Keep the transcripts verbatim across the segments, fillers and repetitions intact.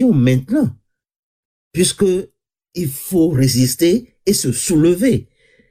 l'organisation maintenant, puisque il faut résister et se soulever.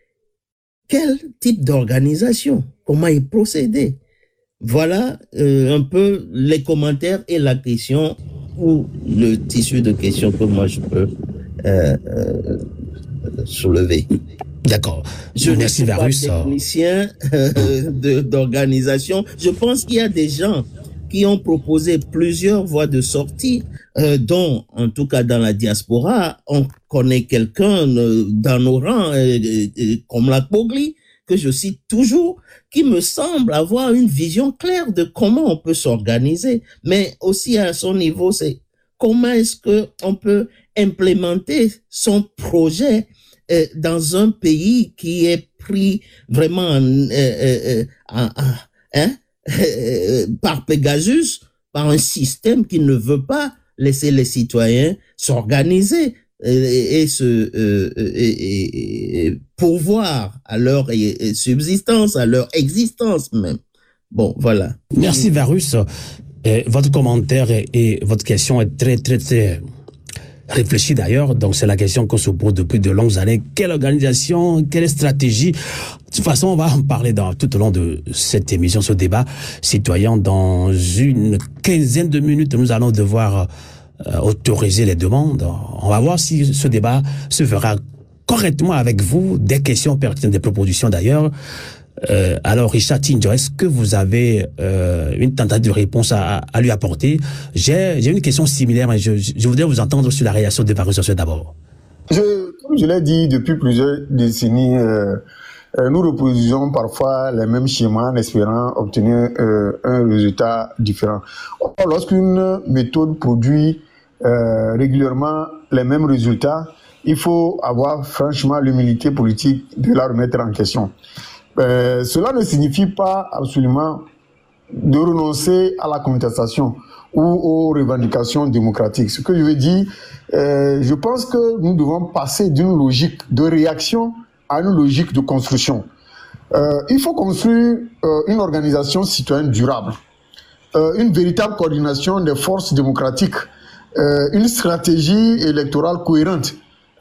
Quel type d'organisation? Comment y procéder? Voilà euh, un peu les commentaires et la question ou le tissu de questions que moi je peux euh, euh, soulever. D'accord. Je ne suis pas technicien euh, de, d'organisation. Je pense qu'il y a des gens qui ont proposé plusieurs voies de sortie, euh, dont, en tout cas dans la diaspora, on connaît quelqu'un euh, dans nos rangs, euh, euh, comme la Pogli, que je cite toujours, qui me semble avoir une vision claire de comment on peut s'organiser. Mais aussi à son niveau, c'est comment est-ce que on peut implémenter son projet euh, dans un pays qui est pris vraiment en, euh, euh, en, en, hein, euh, par Pegasus, par un système qui ne veut pas laisser les citoyens s'organiser et, et se euh, et, et, et pourvoir à leur subsistance, à leur existence même. Bon, voilà. Merci Varus. Euh, votre commentaire et, et votre question est très très très réfléchi d'ailleurs, donc c'est la question qu'on se pose depuis de longues années. Quelle organisation, quelle stratégie? De toute façon, on va en parler dans, tout au long de cette émission, ce débat citoyen. Dans une quinzaine de minutes, nous allons devoir euh, autoriser les demandes. On va voir si ce débat se fera correctement avec vous, des questions pertinentes, des propositions d'ailleurs. Euh, alors, Richard Tinjo, est-ce que vous avez euh, une tentative de réponse à, à lui apporter? J'ai, j'ai une question similaire, mais je, je voudrais vous entendre sur la réaction de Varus d'abord. Je, comme je l'ai dit depuis plusieurs décennies, euh, euh, nous reproduisons parfois les mêmes schémas en espérant obtenir euh, un résultat différent. Or, lorsqu'une méthode produit euh, régulièrement les mêmes résultats, il faut avoir franchement l'humilité politique de la remettre en question. Euh, cela ne signifie pas absolument de renoncer à la contestation ou aux revendications démocratiques. Ce que je veux dire, euh, je pense que nous devons passer d'une logique de réaction à une logique de construction. Euh, il faut construire euh, une organisation citoyenne durable, euh, une véritable coordination des forces démocratiques, euh, une stratégie électorale cohérente,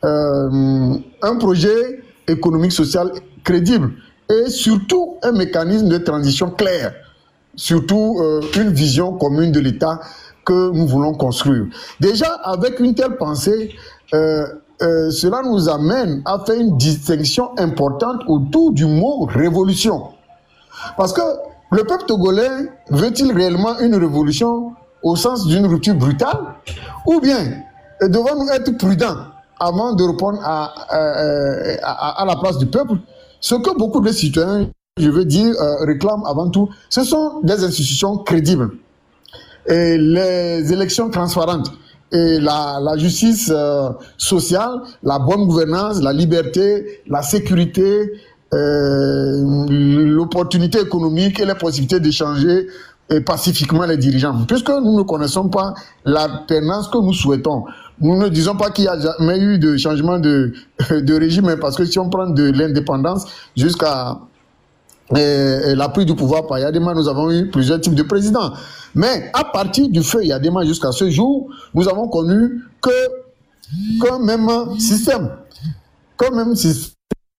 euh, un projet économique social crédible, et surtout un mécanisme de transition clair, surtout euh, une vision commune de l'État que nous voulons construire. Déjà, avec une telle pensée, euh, euh, cela nous amène à faire une distinction importante autour du mot révolution. Parce que le peuple togolais veut-il réellement une révolution au sens d'une rupture brutale, ou bien devons-nous être prudents avant de répondre à, à, à, à la place du peuple? Ce que beaucoup de citoyens, je veux dire, euh, réclament avant tout, ce sont des institutions crédibles. Et les élections transparentes et la, la justice euh, sociale, la bonne gouvernance, la liberté, la sécurité, euh, l'opportunité économique et les possibilités d'échanger et pacifiquement les dirigeants. Puisque nous ne connaissons pas la permanence que nous souhaitons. Nous ne disons pas qu'il n'y a jamais eu de changement de, de régime, parce que si on prend de l'indépendance jusqu'à euh, la prise du pouvoir par Yadema, nous avons eu plusieurs types de présidents. Mais à partir du feu Yadema jusqu'à ce jour, nous avons connu que qu'un même système. Qu'un même système.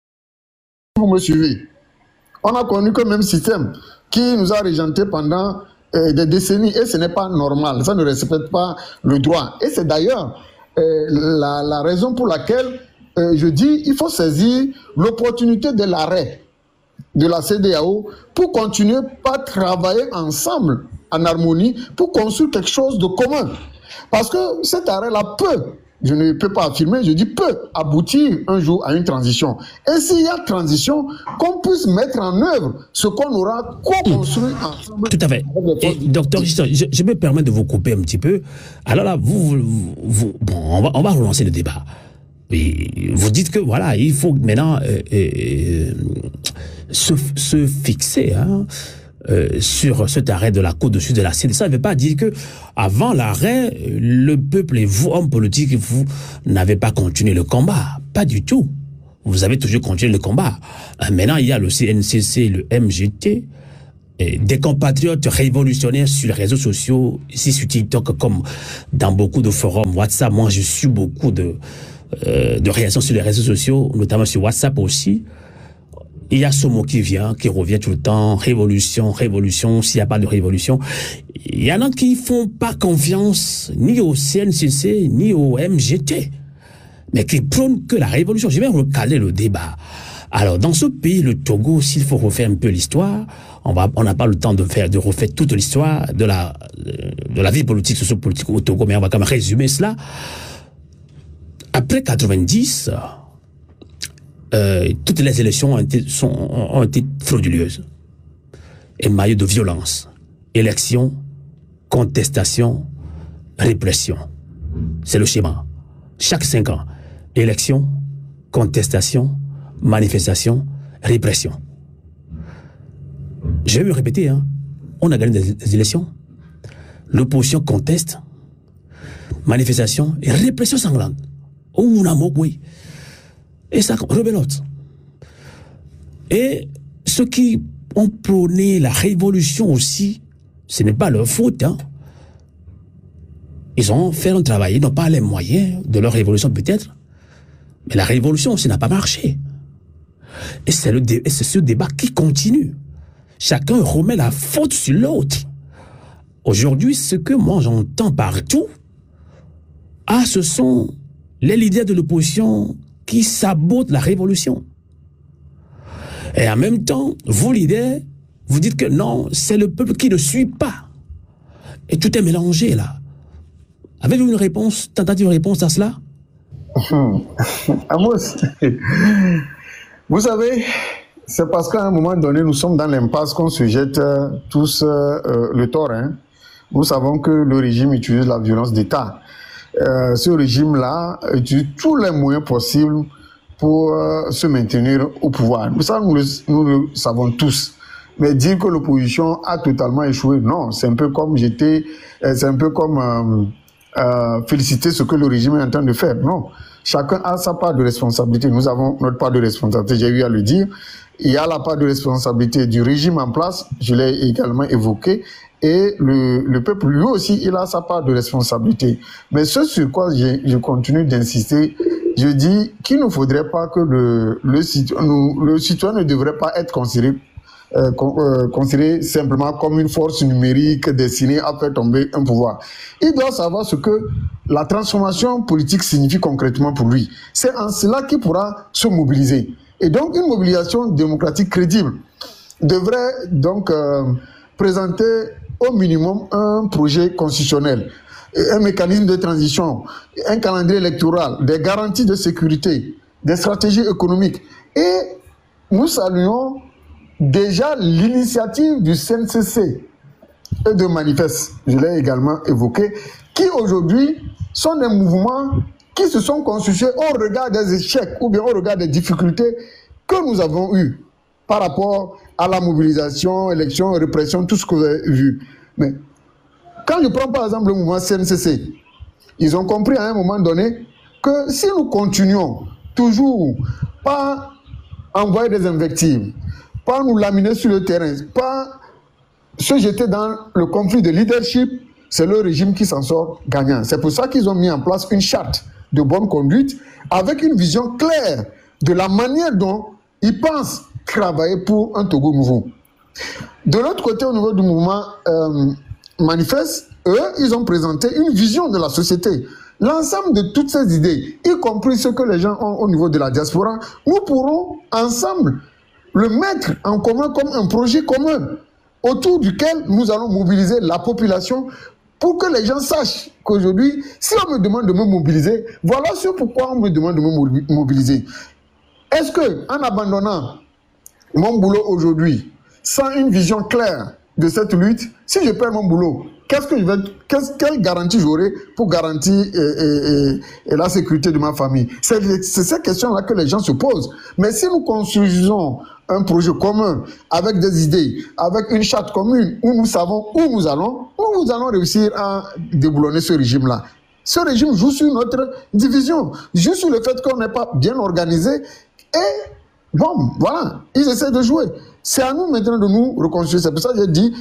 Vous me suivez? On a connu qu'un même système qui nous a régenté pendant euh, des décennies, et ce n'est pas normal, ça ne respecte pas le droit. Et c'est d'ailleurs euh, la, la raison pour laquelle euh, je dis il faut saisir l'opportunité de l'arrêt de la C D A O pour continuer par travailler ensemble en harmonie pour construire quelque chose de commun. Parce que cet arrêt-là peut, je ne peux pas affirmer, je dis peut aboutir un jour à une transition. Et s'il y a transition, qu'on puisse mettre en œuvre ce qu'on aura co-construit ensemble. Tout à fait. Et, docteur, je, je me permets de vous couper un petit peu. Alors là, vous, vous, vous bon, on va, on va relancer le débat. Et vous dites que voilà, il faut maintenant euh, euh, se, se fixer, hein, Euh, sur cet arrêt de la Cour de suite de la C D A O. Ça ne veut pas dire que avant l'arrêt, le peuple et vous, hommes politiques, vous n'avez pas continué le combat. Pas du tout. Vous avez toujours continué le combat. Euh, maintenant, il y a le C N C C, le M G T. et des compatriotes révolutionnaires sur les réseaux sociaux, ici sur TikTok, comme dans beaucoup de forums WhatsApp. Moi, je suis beaucoup de, euh, de réactions sur les réseaux sociaux, notamment sur WhatsApp aussi. Il y a ce mot qui vient, qui revient tout le temps, révolution, révolution, s'il n'y a pas de révolution. Il y en a qui font pas confiance ni au C N C C, ni au M G T, mais qui prônent que la révolution. Je vais recaler le débat. Alors, dans ce pays, le Togo, s'il faut refaire un peu l'histoire, on va, on n'a pas le temps de faire, de refaire toute l'histoire de la, de la vie politique, sociopolitique au Togo, mais on va quand même résumer cela. Après quatre-vingt-dix, Euh, toutes les élections ont été, sont, ont été frauduleuses, émaillées de violence. Élection, contestation, répression. C'est le schéma. Chaque cinq ans, élection, contestation, manifestation, répression. Je vais me répéter, hein. On a gagné des, des élections, l'opposition conteste, manifestation et répression sanglante. Oh, on a mot, oui. Et ça rebelote. Et ceux qui ont prôné la révolution aussi, ce n'est pas leur faute. Hein. Ils ont fait un travail, ils n'ont pas les moyens de leur révolution peut-être. Mais la révolution, ça n'a pas marché. Et c'est le dé- et c'est ce débat qui continue. Chacun remet la faute sur l'autre. Aujourd'hui, ce que moi j'entends partout, ah, ce sont les leaders de l'opposition qui sabotent la révolution. Et en même temps, vous, leaders, vous dites que non, c'est le peuple qui ne suit pas. Et tout est mélangé, là. Avez-vous une réponse, tentative de réponse à cela? Amos, vous savez, c'est parce qu'à un moment donné, nous sommes dans l'impasse qu'on se jette euh, tous euh, le tort. Hein. Nous savons que le régime utilise la violence d'État. Euh, ce régime-là utilise tous les moyens possibles pour euh, se maintenir au pouvoir. Ça, nous le, nous le savons tous. Mais dire que l'opposition a totalement échoué, non, c'est un peu comme j'étais, euh, c'est un peu comme euh, euh, féliciter ce que le régime est en train de faire. Non, chacun a sa part de responsabilité. Nous avons notre part de responsabilité, j'ai eu à le dire. Il y a la part de responsabilité du régime en place, je l'ai également évoqué. Et le, le peuple, lui aussi, il a sa part de responsabilité. Mais ce sur quoi je, je continue d'insister, je dis qu'il ne faudrait pas que le, le, citoyen, le citoyen ne devrait pas être considéré, euh, con, euh, considéré simplement comme une force numérique destinée à faire tomber un pouvoir. Il doit savoir ce que la transformation politique signifie concrètement pour lui. C'est en cela qu'il pourra se mobiliser. Et donc, une mobilisation démocratique crédible devrait donc euh, présenter au minimum un projet constitutionnel, un mécanisme de transition, un calendrier électoral, des garanties de sécurité, des stratégies économiques. Et nous saluons déjà l'initiative du C N C C et de Manifeste, je l'ai également évoqué, qui aujourd'hui sont des mouvements qui se sont constitués au regard des échecs ou bien au regard des difficultés que nous avons eues par rapport à la mobilisation, élection, répression, tout ce que vous avez vu. Mais quand je prends par exemple le mouvement C N C C, ils ont compris à un moment donné que si nous continuons toujours pas envoyer des invectives, pas nous laminer sur le terrain, pas se jeter dans le conflit de leadership, c'est le régime qui s'en sort gagnant. C'est pour ça qu'ils ont mis en place une charte de bonne conduite avec une vision claire de la manière dont ils pensent travailler pour un Togo nouveau. De l'autre côté, au niveau du mouvement euh, Manifeste, eux, ils ont présenté une vision de la société. L'ensemble de toutes ces idées, y compris ce que les gens ont au niveau de la diaspora, nous pourrons ensemble le mettre en commun comme un projet commun autour duquel nous allons mobiliser la population pour que les gens sachent qu'aujourd'hui, si on me demande de me mobiliser, voilà ce pourquoi on me demande de me mobiliser. Est-ce que, en abandonnant mon boulot aujourd'hui, sans une vision claire de cette lutte, si je perds mon boulot, qu'est-ce que je vais, qu'est-ce, quelle garantie j'aurai pour garantir et, et, et, et la sécurité de ma famille? C'est, c'est ces questions-là que les gens se posent. Mais si nous construisons un projet commun, avec des idées, avec une charte commune, où nous savons où nous allons, où nous allons réussir à déboulonner ce régime-là. Ce régime joue sur notre division, joue sur le fait qu'on n'est pas bien organisé et bon, voilà, ils essaient de jouer. C'est à nous maintenant de nous reconstruire. C'est pour ça que je dis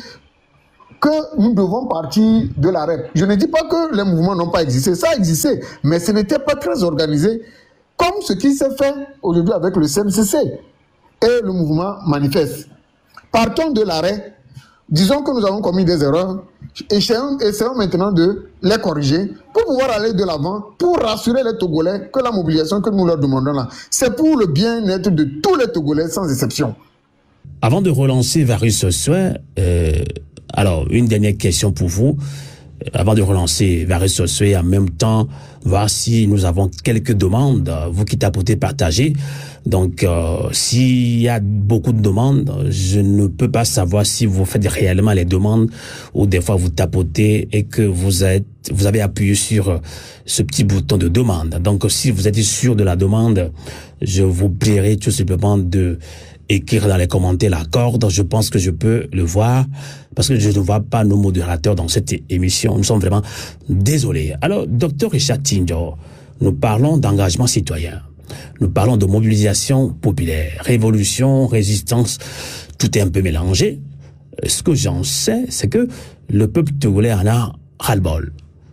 que nous devons partir de la R E P. Je ne dis pas que les mouvements n'ont pas existé. Ça a existé, mais ce n'était pas très organisé, comme ce qui s'est fait aujourd'hui avec le C M C C et le mouvement manifeste. Partons de la R E P. Disons que nous avons commis des erreurs. Essayons, essayons maintenant de les corriger pour pouvoir aller de l'avant, pour rassurer les Togolais que la mobilisation que nous leur demandons là, c'est pour le bien-être de tous les Togolais sans exception. Avant de relancer Varus Sossoé, euh, alors une dernière question pour vous. Avant de relancer Varus Sossoé, en même temps, voir si nous avons quelques demandes, vous qui tapotez, partagez. Donc, euh, s'il y a beaucoup de demandes, je ne peux pas savoir si vous faites réellement les demandes ou des fois vous tapotez et que vous êtes, vous avez appuyé sur ce petit bouton de demande. Donc, si vous êtes sûr de la demande, je vous prierai tout simplement de écrire dans les commentaires la corde. Je pense que je peux le voir parce que je ne vois pas nos modérateurs dans cette émission. Nous sommes vraiment désolés. Alors, docteur Richard Tindio, nous parlons d'engagement citoyen. Nous parlons de mobilisation populaire, révolution, résistance, tout est un peu mélangé. Ce que j'en sais, c'est que le peuple togolais en a ras-le-bol.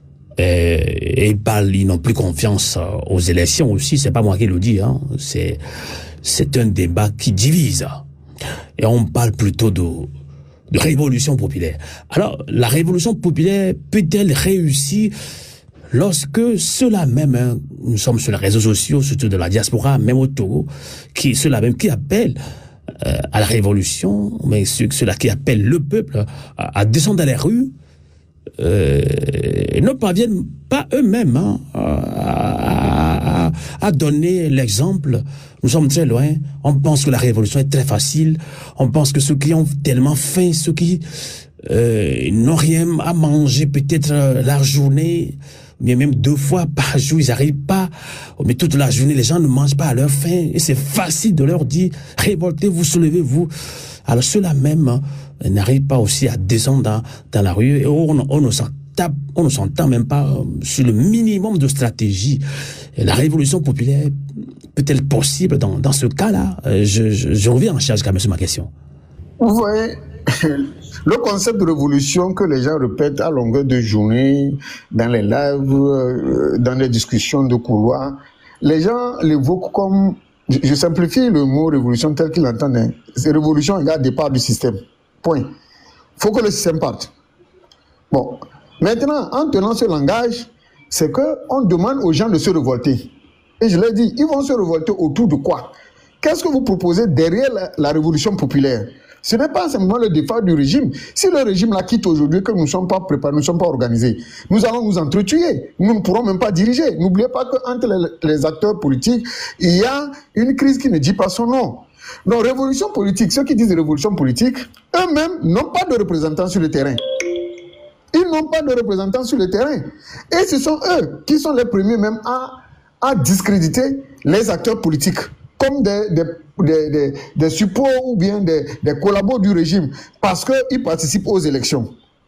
Et, et ils parlent, ils n'ont plus confiance aux élections aussi. C'est pas moi qui le dis, hein. C'est, c'est un débat qui divise. Et on parle plutôt de, de révolution populaire. Alors, la révolution populaire peut-elle réussir lorsque ceux-là même, hein, nous sommes sur les réseaux sociaux, surtout de la diaspora, même au Togo, qui, ceux-là même qui appellent euh, à la révolution, mais ceux-là qui appellent le peuple à, à descendre dans les rues, euh, ne parviennent pas eux-mêmes hein, à, à, à donner l'exemple. Nous sommes très loin. On pense que la révolution est très facile. On pense que ceux qui ont tellement faim, ceux qui euh, n'ont rien à manger peut-être euh, la journée, mais même deux fois par jour, ils n'arrivent pas. Mais toute la journée, les gens ne mangent pas à leur faim. Et c'est facile de leur dire, révoltez-vous, soulevez-vous. Alors ceux-là même hein, n'arrivent pas aussi à descendre dans, dans la rue. Et on, on ne s'en tape, on ne s'entend même pas euh, sur le minimum de stratégie. Et la révolution populaire peut-elle possible dans, dans ce cas-là? euh, je, je, je reviens en charge quand même sur ma question. Vous voyez, le concept de révolution que les gens répètent à longueur de journée, dans les lives, euh, dans les discussions de couloir, les gens l'évoquent comme, je, je simplifie le mot révolution tel qu'ils l'entendent, hein. C'est révolution égale départ du système. Point. Il faut que le système parte. Bon, maintenant, en tenant ce langage, c'est qu'on demande aux gens de se révolter. Et je l'ai dit, ils vont se révolter autour de quoi? Qu'est-ce que vous proposez derrière la, la révolution populaire? Ce n'est pas simplement le départ du régime. Si le régime la quitte aujourd'hui, que nous ne sommes pas préparés, nous ne sommes pas organisés, nous allons nous entretuer. Nous ne pourrons même pas diriger. N'oubliez pas qu'entre les, les acteurs politiques, il y a une crise qui ne dit pas son nom. Donc, révolution politique, ceux qui disent révolution politique, eux-mêmes n'ont pas de représentants sur le terrain. Ils n'ont pas de représentants sur le terrain. Et ce sont eux qui sont les premiers même à, à discréditer les acteurs politiques comme des, des, des, des, des supports ou bien des, des collabos du régime parce qu'ils participent aux élections.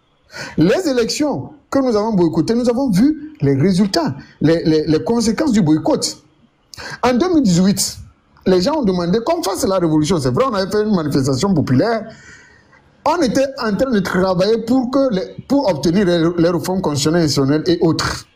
Les élections que nous avons boycottées, nous avons vu les résultats, les, les, les conséquences du boycott. En deux mille dix-huit, les gens ont demandé qu'on fasse la révolution. C'est vrai, on avait fait une manifestation populaire. On était en train de travailler pour, que les, pour obtenir les, les réformes constitutionnelles et institutionnelles et autres.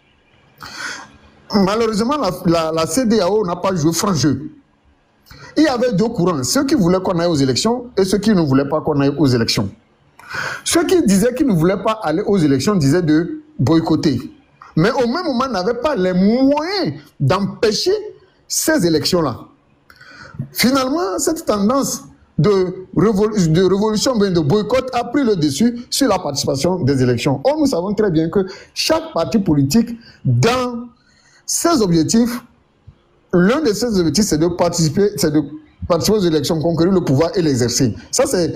Malheureusement, la, la, la C D A O n'a pas joué franc jeu. Il y avait deux courants, ceux qui voulaient qu'on aille aux élections et ceux qui ne voulaient pas qu'on aille aux élections. Ceux qui disaient qu'ils ne voulaient pas aller aux élections disaient de boycotter. Mais au même moment, n'avaient pas les moyens d'empêcher ces élections-là. Finalement, cette tendance de, révol de révolution, de boycott a pris le dessus sur la participation des élections. Or, nous savons très bien que chaque parti politique, dans ses objectifs, l'un de ses objectifs, c'est de participer, c'est de participer aux élections, conquérir le pouvoir et l'exercer. Ça, c'est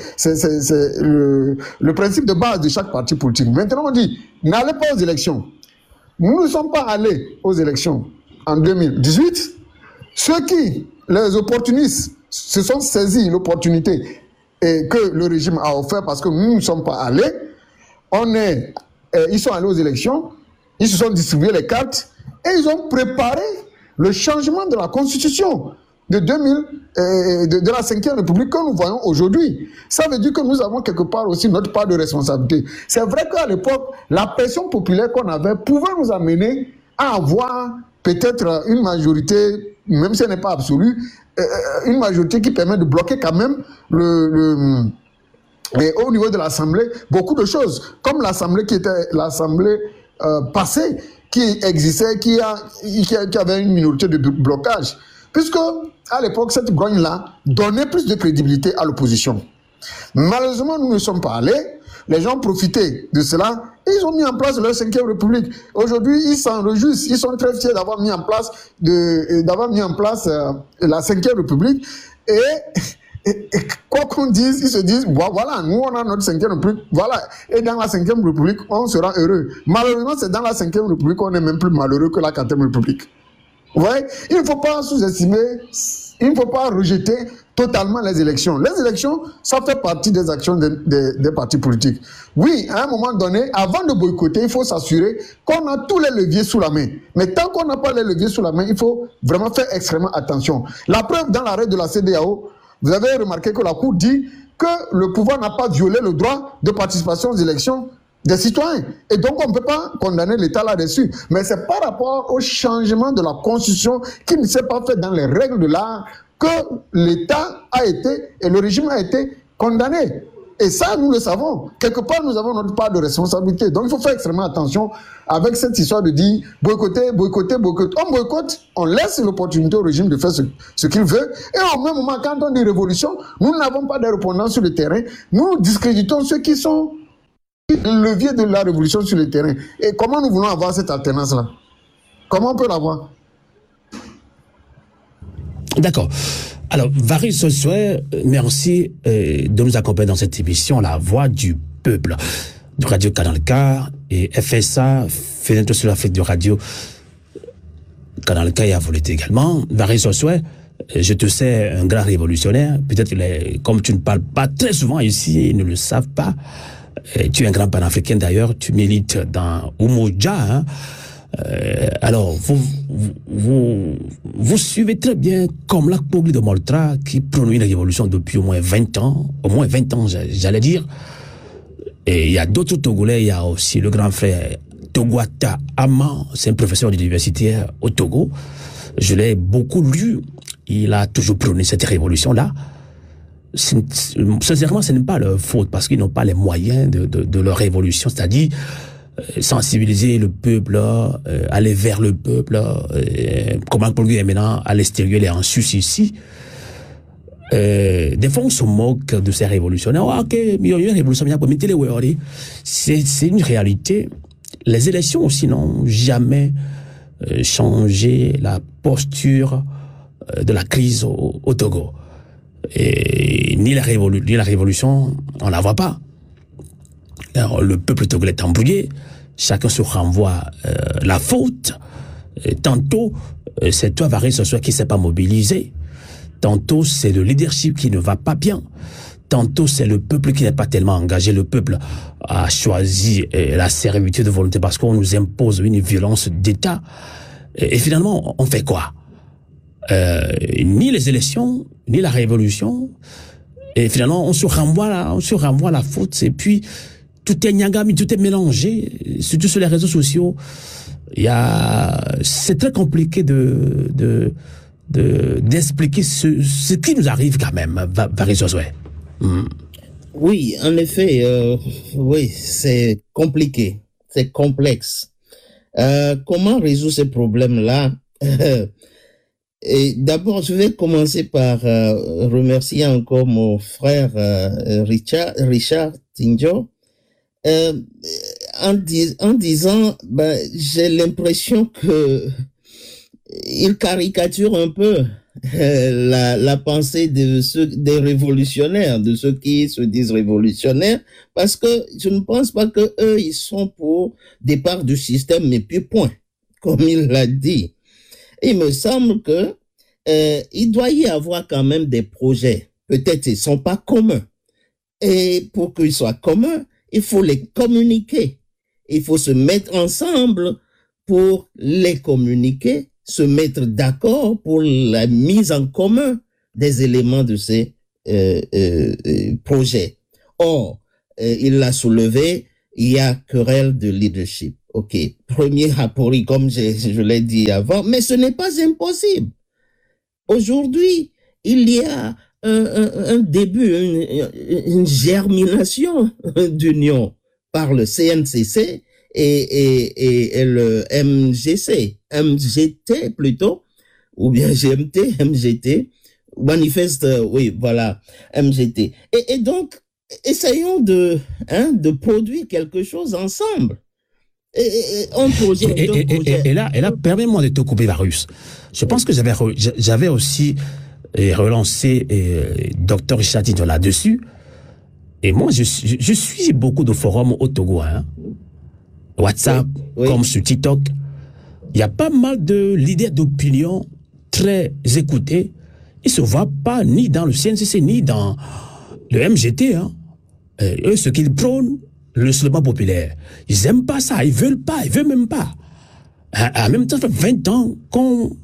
le, le principe de base de chaque parti politique. Maintenant, on dit, n'allez pas aux élections. Nous ne sommes pas allés aux élections en deux mille dix-huit. Ceux qui, les opportunistes, se sont saisis l'opportunité que le régime a offert parce que nous ne sommes pas allés. On est, euh, ils sont allés aux élections, ils se sont distribués les cartes et ils ont préparé le changement de la Constitution de deux mille, euh, de, de la cinquième République que nous voyons aujourd'hui. Ça veut dire que nous avons quelque part aussi notre part de responsabilité. C'est vrai qu'à l'époque, la pression populaire qu'on avait pouvait nous amener à avoir peut-être une majorité, même si elle n'est pas absolue, euh, une majorité qui permet de bloquer quand même le... le et au niveau de l'Assemblée, beaucoup de choses, comme l'Assemblée qui était l'Assemblée euh, passée, qui existait, qui, a, qui, a, qui avait une minorité de blocage. Puisque, à l'époque, cette grogne-là donnait plus de crédibilité à l'opposition. Malheureusement, nous ne sommes pas allés. Les gens profitaient de cela. Ils ont mis en place leur cinquième République. Aujourd'hui, ils s'en réjouissent. Ils sont très fiers d'avoir mis en place, de, d'avoir mis en place euh, la cinquième République. Et... Et, et quoi qu'on dise, ils se disent, voilà, nous on a notre cinquième République, voilà, et dans la cinquième République, on sera heureux. Malheureusement, c'est dans la cinquième République qu'on est même plus malheureux que la quatrième République. Vous voyez, il ne faut pas sous-estimer, il ne faut pas rejeter totalement les élections. Les élections, ça fait partie des actions des, des, des partis politiques. Oui, à un moment donné, avant de boycotter, il faut s'assurer qu'on a tous les leviers sous la main. Mais tant qu'on n'a pas les leviers sous la main, il faut vraiment faire extrêmement attention. La preuve, dans l'arrêt de la C E D E A O, vous avez remarqué que la Cour dit que le pouvoir n'a pas violé le droit de participation aux élections des citoyens. Et donc, on ne peut pas condamner l'État là-dessus. Mais c'est par rapport au changement de la Constitution qui ne s'est pas fait dans les règles de l'art que l'État a été, et le régime a été condamné. Et ça, nous le savons. Quelque part, nous avons notre part de responsabilité. Donc, il faut faire extrêmement attention avec cette histoire de dire boycotter, boycotter, boycotter. On boycotte, on laisse l'opportunité au régime de faire ce, ce qu'il veut. Et au même moment, quand on dit révolution, nous n'avons pas de répondants sur le terrain. Nous discréditons ceux qui sont le levier de la révolution sur le terrain. Et comment nous voulons avoir cette alternance-là? Comment on peut l'avoir? D'accord. Alors, Varis Sossoé, merci euh, de nous accompagner dans cette émission, La Voix du Peuple, de Radio Canal K et F S A, fenêtre sur l'Afrique de Radio Canal K et Avolete également. Varis Sossoé, je te sais un grand révolutionnaire. Peut-être que, comme tu ne parles pas très souvent ici, ils ne le savent pas. Euh, tu es un grand panafricain d'ailleurs, tu milites dans Umoja, hein. Euh, alors, vous, vous, vous, vous suivez très bien comme la Pogli de Moltra qui prône une révolution depuis au moins vingt ans, au moins vingt ans, j'allais dire. Et il y a d'autres Togolais, il y a aussi le grand frère Togwata Ama, c'est un professeur d'université au Togo. Je l'ai beaucoup lu, il a toujours prôné cette révolution-là. Sincèrement, ce n'est pas leur faute parce qu'ils n'ont pas les moyens de, de, de leur révolution, c'est-à-dire sensibiliser le peuple, euh, aller vers le peuple, euh, comment pour lui est maintenant à l'extérieur et en sus ici. Euh, des fois, on se moque de ces révolutionnaires. Oh, ok, il y a une révolution, c'est, c'est une réalité. Les élections aussi n'ont jamais euh, changé la posture euh, de la crise au, au Togo. Et ni la, révolu- ni la révolution, on la voit pas. Alors, le peuple togolais est embrouillé, chacun se renvoie euh, la faute. Et tantôt, euh, c'est toi, Varis Sossoé, qui ne s'est pas mobilisé. Tantôt, c'est le leadership qui ne va pas bien. Tantôt, c'est le peuple qui n'est pas tellement engagé. Le peuple a choisi euh, la servitude de volonté parce qu'on nous impose une violence d'État. Et, et finalement, on fait quoi? euh, Ni les élections, ni la révolution. Et finalement, on se renvoie la, on se renvoie la faute. Et puis, tout est nyangami, tout est mélangé, surtout sur les réseaux sociaux. Il y a, c'est très compliqué de, de, de, d'expliquer ce, ce qui nous arrive quand même, Varis Sossoé. Mm. Oui, en effet, euh, oui, c'est compliqué, c'est complexe. Euh, comment résoudre ces problèmes-là? Et d'abord, je vais commencer par euh, remercier encore mon frère euh, Richard, Richard Tinjo. Euh, en, dis, en disant, ben, j'ai l'impression que il caricature un peu euh, la, la pensée de ceux, des révolutionnaires, de ceux qui se disent révolutionnaires, parce que je ne pense pas que eux, ils sont pour départ du système, mais puis point, comme il l'a dit. Il me semble que euh, il doit y avoir quand même des projets. Peut-être ils sont pas communs. Et pour qu'ils soient communs, il faut les communiquer. Il faut se mettre ensemble pour les communiquer se mettre d'accord pour la mise en commun des éléments de ces euh, euh, euh, projets. Or, euh, il l'a soulevé, il y a querelle de leadership. OK, premier rapport, comme je, je l'ai dit avant, mais ce n'est pas impossible. Aujourd'hui, il y a un, un, un début, une, une germination d'union par le C N C C et, et, et, et le M G C, M G T plutôt, ou bien G M T, M G T, manifeste, oui, voilà, M G T. Et, et donc, essayons de, hein, de produire quelque chose ensemble. Et, et, un projet, et, et, projet. Et, et là, et là permets-moi de te couper, Varus. Je pense que j'avais, j'avais aussi relancé et, docteur Richard Tidjon là-dessus. Et moi, je, je, je suis beaucoup de forums au Togo, hein. WhatsApp, oui, oui. Comme sur TikTok. Il y a pas mal de leaders d'opinion très écoutés. Ils se voient pas ni dans le C N C C, ni dans le M G T, hein. Et eux, ce qu'ils prônent, le slogan populaire. Ils aiment pas ça, ils veulent pas, ils veulent même pas. En même temps, ça fait vingt ans qu'on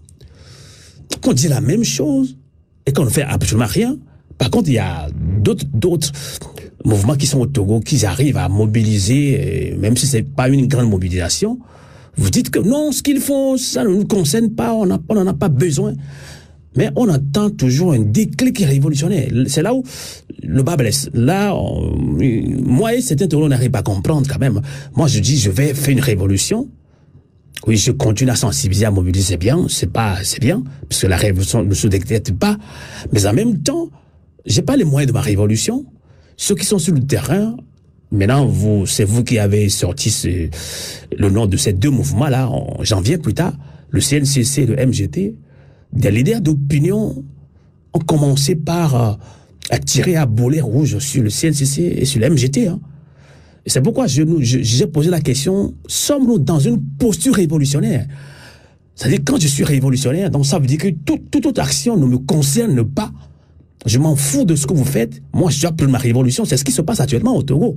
qu'on dit la même chose et qu'on ne fait absolument rien. Par contre, il y a d'autres d'autres mouvements qui sont au Togo, qui arrivent à mobiliser, même si c'est pas une grande mobilisation. Vous dites que non, ce qu'ils font, ça ne nous concerne pas, on n'en a pas besoin. Mais on attend toujours un déclic révolutionnaire. C'est là où le bas blesse. Là, on, moi et certains Togolais n'arrivent pas à comprendre quand même. Moi, je dis, je vais faire une révolution. Oui, je continue à sensibiliser, à mobiliser, c'est bien, c'est pas, c'est bien, parce que la révolution ne se décrète pas. Mais en même temps, j'ai pas les moyens de ma révolution. Ceux qui sont sur le terrain, maintenant, vous, c'est vous qui avez sorti ce, le nom de ces deux mouvements-là, en janvier plus tard, le C N C C et le M G T. Des leaders d'opinion ont commencé par euh, à tirer à boulet rouge sur le C N C C et sur le M G T. Hein. Et c'est pourquoi je, je, j'ai posé la question, sommes-nous dans une posture révolutionnaire? C'est-à-dire, quand je suis révolutionnaire, donc ça veut dire que toute, toute autre action ne me concerne pas. Je m'en fous de ce que vous faites. Moi, je dois prendre ma révolution. C'est ce qui se passe actuellement au Togo.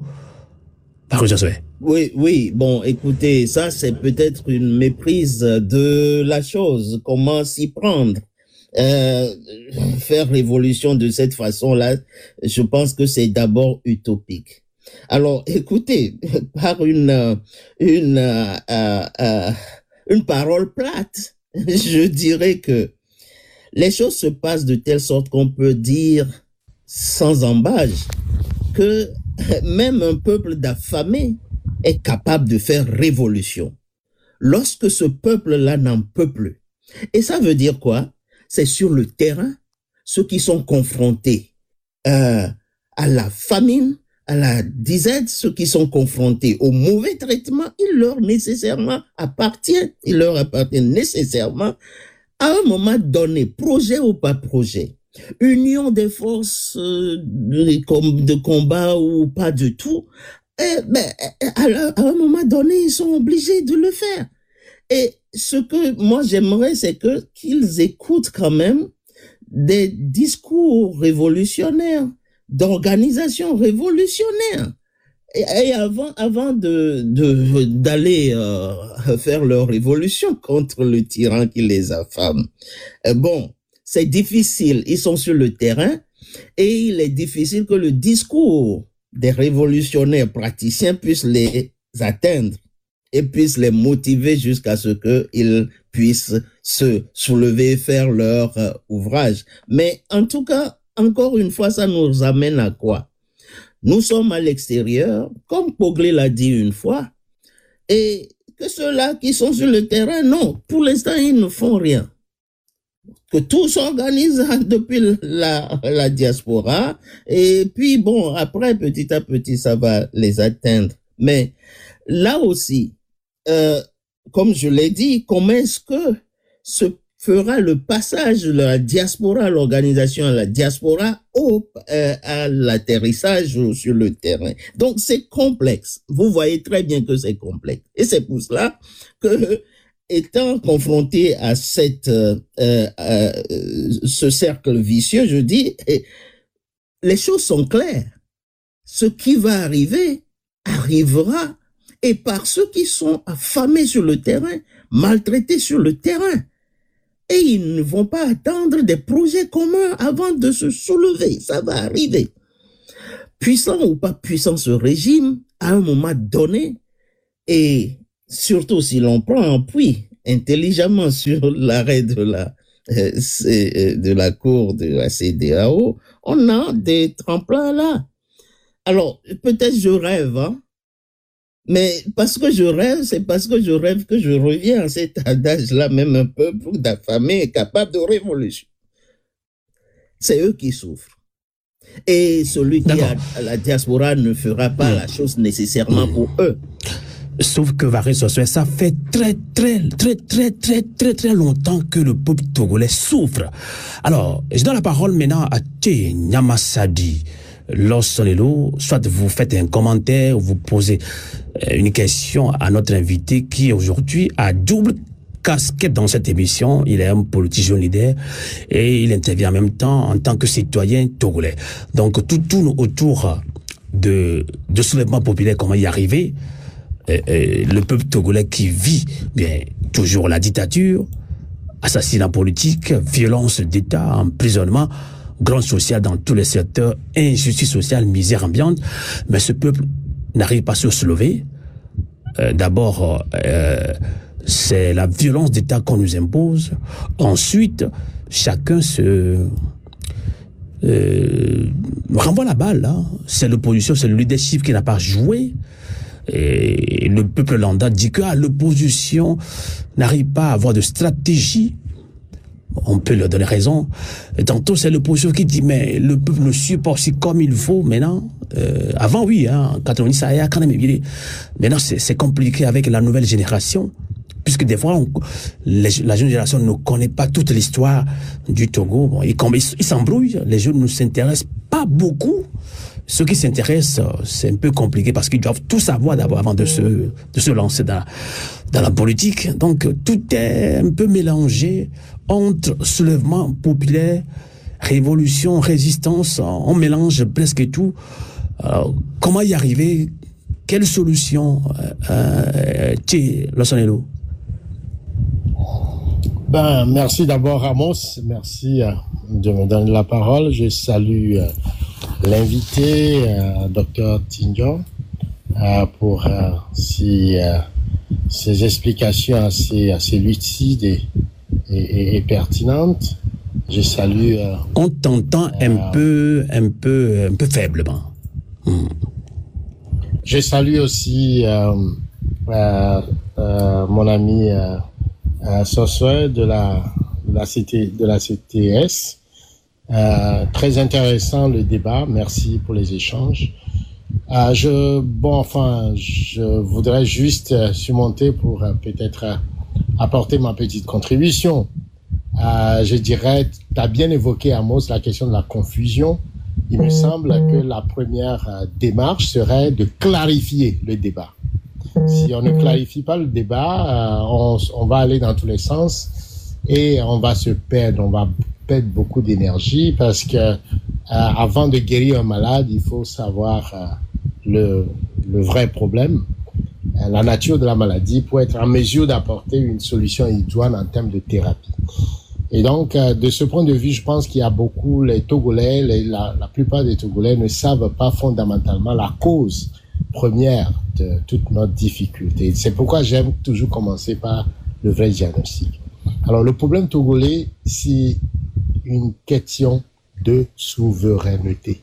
Par Oui, oui. Bon, écoutez, ça, c'est peut-être une méprise de la chose. Comment s'y prendre? Euh, faire révolution de cette façon-là, je pense que c'est d'abord utopique. Alors, écoutez, par une, une, euh, euh, une parole plate, je dirais que les choses se passent de telle sorte qu'on peut dire sans embâche que même un peuple d'affamés est capable de faire révolution lorsque ce peuple-là n'en peut plus. Et ça veut dire quoi? C'est sur le terrain, ceux qui sont confrontés euh, à la famine, à la disette, ceux qui sont confrontés au mauvais traitement, il leur nécessairement appartient, il leur appartient nécessairement à un moment donné, projet ou pas projet, union des forces euh, de, de combat ou pas du tout, eh, ben, à, à un moment donné, ils sont obligés de le faire. Et ce que moi j'aimerais, c'est que qu'ils écoutent quand même des discours révolutionnaires, d'organisations révolutionnaires. Et, et avant, avant de, de, d'aller euh, faire leur révolution contre le tyran qui les affame, euh, bon, c'est difficile. Ils sont sur le terrain et il est difficile que le discours des révolutionnaires praticiens puisse les atteindre et puisse les motiver jusqu'à ce qu'ils puissent se soulever et faire leur euh, ouvrage. Mais en tout cas, encore une fois, ça nous amène à quoi? Nous sommes à l'extérieur, comme Poglé l'a dit une fois, et que ceux-là qui sont sur le terrain, non, pour l'instant, ils ne font rien. Que tout s'organise depuis la, la diaspora, et puis bon, après, petit à petit, ça va les atteindre. Mais là aussi, euh, comme je l'ai dit, comment est-ce que ce fera le passage de la diaspora, l'organisation à la diaspora, au, euh, à l'atterrissage sur le terrain. Donc, c'est complexe. Vous voyez très bien que c'est complexe. Et c'est pour cela que, étant confronté à cette, euh, euh, ce cercle vicieux, je dis, eh, les choses sont claires. Ce qui va arriver, arrivera, et par ceux qui sont affamés sur le terrain, maltraités sur le terrain. Et ils ne vont pas attendre des projets communs avant de se soulever. Ça va arriver. Puissant ou pas puissant ce régime, à un moment donné, et surtout si l'on prend appui intelligemment sur l'arrêt de la, euh, de la Cour de la C E D E A O, on a des tremplins là. Alors, peut-être je rêve, hein, mais parce que je rêve, c'est parce que je rêve que je reviens à cet adage-là, même un peuple d'affamé est capable de révolution. C'est eux qui souffrent. Et celui qui a la diaspora ne fera pas mmh. la chose nécessairement mmh. pour eux. Sauf que Varé Sossoé, ça fait très, très, très, très, très, très, très longtemps que le peuple togolais souffre. Alors, je donne la parole maintenant à Tché Nyamasadi. Lorsonelo, soit vous faites un commentaire ou vous posez une question à notre invité qui aujourd'hui a double casquette dans cette émission. Il est un politicien leader et il intervient en même temps en tant que citoyen togolais. Donc tout tourne autour de, de soulèvement populaire, comment y arriver. Et, et le peuple togolais qui vit bien toujours la dictature, assassinat politique, violence d'État, emprisonnement, grande sociale dans tous les secteurs, injustice sociale, misère ambiante, mais ce peuple n'arrive pas à se soulever. Euh, d'abord, euh, c'est la violence d'État qu'on nous impose. Ensuite, chacun se euh, renvoie la balle. Hein. C'est l'opposition, c'est le leadership qui n'a pas joué. Et le peuple lambda dit que ah, l'opposition n'arrive pas à avoir de stratégie. On peut leur donner raison. Et tantôt, c'est l'opposition qui dit, mais le peuple ne suit pas aussi comme il faut maintenant. Euh, avant, oui, hein, en quatre-vingt-dix, ça a quand même évidé. Maintenant, c'est compliqué avec la nouvelle génération, puisque des fois, on, les, la jeune génération ne connaît pas toute l'histoire du Togo. Bon, ils ils s'embrouillent, les jeunes ne s'intéressent pas beaucoup. Ceux qui s'intéressent, c'est un peu compliqué parce qu'ils doivent tout savoir d'abord avant de se, de se lancer dans, dans la politique. Donc, tout est un peu mélangé entre soulèvement populaire, révolution, résistance. On mélange presque tout. Alors, comment y arriver? Quelle solution? Euh, euh, Lorsonelo. Ben, merci d'abord, Amos. Merci euh, de me donner la parole. Je salue euh, l'invité, euh, docteur Tinjo, euh, pour euh, si, euh, ces explications assez, assez lucides et, et, et, et pertinentes. Je salue. Euh, On t'entend euh, un peu, un peu, un peu faiblement. Hmm. Je salue aussi euh, euh, euh, mon ami euh, euh, Sossoé de la, de la C T, de la C T S. Euh, très intéressant le débat. Merci pour les échanges. Euh, je, bon, enfin, je voudrais juste euh, surmonter pour euh, peut-être euh, apporter ma petite contribution. Euh, je dirais, tu as bien évoqué, Amos, la question de la confusion. Il me semble que la première euh, démarche serait de clarifier le débat. Si on ne clarifie pas le débat, euh, on, on va aller dans tous les sens et on va se perdre, on va perdre beaucoup d'énergie parce que euh, avant de guérir un malade, il faut savoir euh, le, le vrai problème, euh, la nature de la maladie pour être en mesure d'apporter une solution idoine en termes de thérapie. Et donc, euh, de ce point de vue, je pense qu'il y a beaucoup, les Togolais, les, la, la plupart des Togolais ne savent pas fondamentalement la cause première de toute notre difficulté. C'est pourquoi j'aime toujours commencer par le vrai diagnostic. Alors, le problème togolais, c'est une question de souveraineté.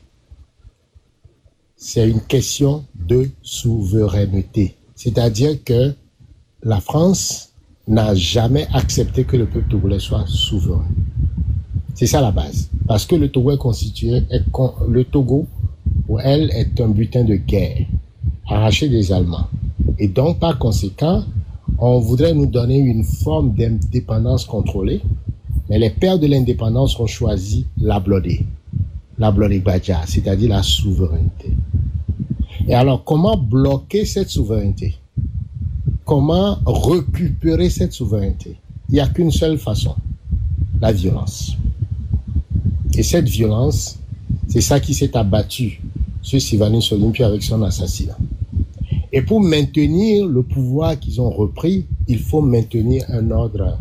C'est une question de souveraineté. C'est-à-dire que la France n'a jamais accepté que le peuple togolais soit souverain. C'est ça la base. Parce que le Togo est constitué, est con, le Togo, pour elle, est un butin de guerre, arraché des Allemands. Et donc, par conséquent, on voudrait nous donner une forme d'indépendance contrôlée, mais les pères de l'indépendance ont choisi la blodé, la blodé badja, c'est-à-dire la souveraineté. Et alors, comment bloquer cette souveraineté? Comment récupérer cette souveraineté? Il n'y a qu'une seule façon, la violence. Et cette violence, c'est ça qui s'est abattu sur Sylvanus Olympio avec son assassinat. Et pour maintenir le pouvoir qu'ils ont repris, il faut maintenir un ordre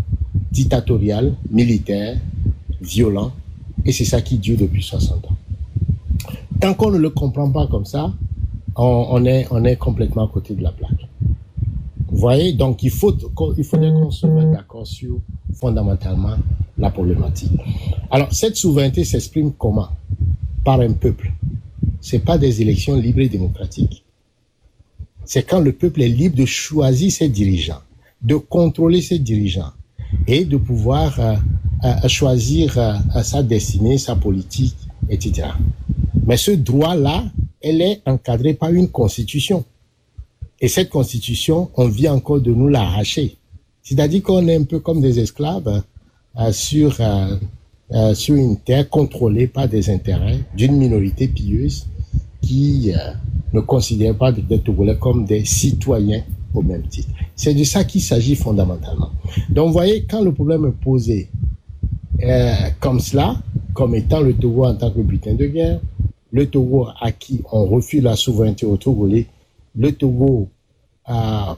dictatorial, militaire, violent, et c'est ça qui dure depuis soixante ans. Tant qu'on ne le comprend pas comme ça, on, on, est, on est complètement à côté de la plaque. Vous voyez, donc il, faut, il faudrait qu'on se mette d'accord sur fondamentalement la problématique. Alors, cette souveraineté s'exprime comment? Par un peuple. C'est pas des élections libres et démocratiques. C'est quand le peuple est libre de choisir ses dirigeants, de contrôler ses dirigeants et de pouvoir euh, euh, choisir euh, sa destinée, sa politique, et cetera. Mais ce droit-là, elle est encadrée par une constitution. Et cette constitution, on vient encore de nous l'arracher. C'est-à-dire qu'on est un peu comme des esclaves euh, sur, euh, euh, sur une terre contrôlée par des intérêts d'une minorité pieuse qui euh, ne considère pas les Togolais comme des citoyens au même titre. C'est de ça qu'il s'agit fondamentalement. Donc, vous voyez, quand le problème est posé euh, comme cela, comme étant le Togo en tant que butin de guerre, le Togo à qui on refuse la souveraineté aux Togolais, le Togo, euh,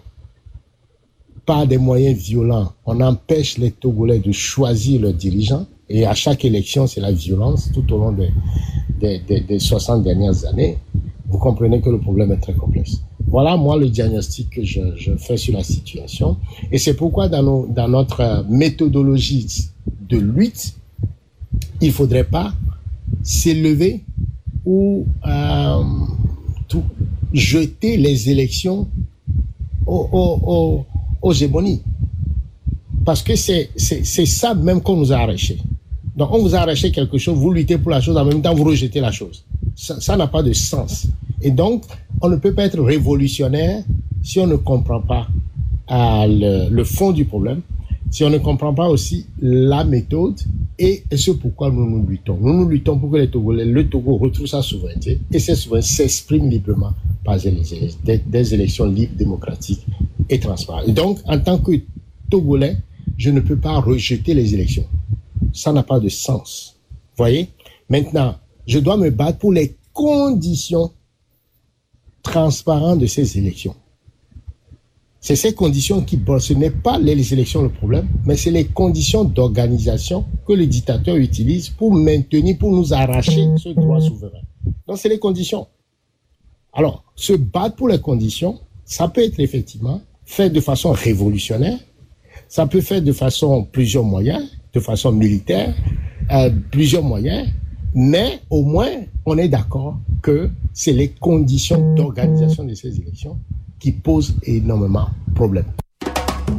par des moyens violents, on empêche les Togolais de choisir leurs dirigeants, et à chaque élection, c'est la violence tout au long des, des, des, des soixante dernières années. Vous comprenez que le problème est très complexe. Voilà, moi, le diagnostic que je, je fais sur la situation. Et c'est pourquoi dans, nos, dans notre méthodologie de lutte, il ne faudrait pas s'élever ou euh, tout, jeter les élections aux, aux, aux, aux hégémonies. Parce que c'est ça même qu'on nous a arraché. Donc, on vous a arraché quelque chose, vous luttez pour la chose, en même temps, vous rejetez la chose. Ça n'a pas de sens. Et donc, on ne peut pas être révolutionnaire si on ne comprend pas euh, le, le fond du problème, si on ne comprend pas aussi la méthode et, et ce pourquoi nous nous luttons. Nous nous luttons pour que les Togolais, le Togo retrouve sa souveraineté et cette souveraineté s'exprime librement par des, des, des élections libres, démocratiques et transparentes. Et donc, en tant que Togolais, je ne peux pas rejeter les élections. Ça n'a pas de sens. Vous voyez? Maintenant, je dois me battre pour les conditions transparentes de ces élections. C'est ces conditions qui, bon, ce n'est pas les élections le problème, mais c'est les conditions d'organisation que le dictateur utilise pour maintenir, pour nous arracher ce droit souverain. Donc, c'est les conditions. Alors, se battre pour les conditions, ça peut être effectivement fait de façon révolutionnaire, ça peut faire de façon plusieurs moyens, de façon militaire, euh, plusieurs moyens, mais au moins, on est d'accord que c'est les conditions d'organisation de ces élections qui posent énormément de problèmes.